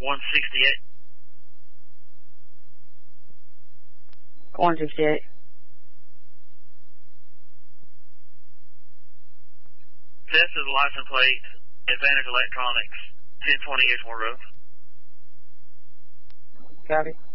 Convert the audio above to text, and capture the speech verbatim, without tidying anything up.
one sixty-eight. one sixty-eight. Test of the license plate, Advantage Electronics, ten twenty Edgemore Road. Copy.